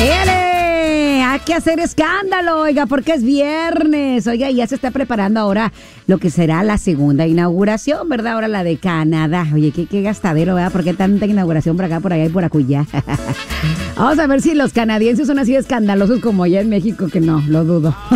Hay que hacer escándalo, oiga, porque es viernes. Oiga, ya se está preparando ahora lo que será la segunda inauguración, ¿verdad? Ahora la de Canadá. Oye, qué gastadero, ¿verdad? ¿Por qué tanta inauguración por acá, por allá y por acullá? Vamos a ver si los canadienses son así de escandalosos como allá en México, que no, lo dudo.